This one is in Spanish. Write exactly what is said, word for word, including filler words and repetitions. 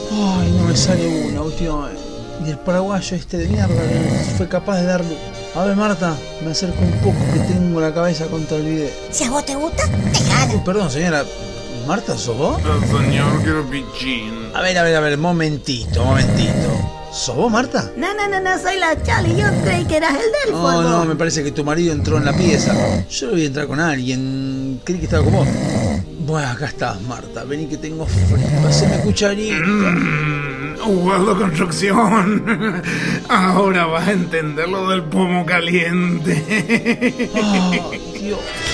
Ay, no me sale una últimamente. Y el paraguayo este de mierda que fue capaz de darle. A ver, Marta, me acerco un poco que tengo la cabeza contra el video. Si a vos te gusta, dejala. Uy, perdón, señora. ¿Marta, sos vos? No, señor, quiero pichín. A ver, a ver, a ver, momentito, momentito. ¿Sos vos, Marta? No, no, no, no, soy la Chali. Yo creí que eras el del No, fútbol. no, me parece que tu marido entró en la pieza. Yo voy a entrar con alguien. Creí que estaba con vos. Bueno, acá estás, Marta. Vení que tengo frío. Haceme cucharita. Mm, Waldo Construcción. Ahora vas a entender lo del pomo caliente. Ay, Dios.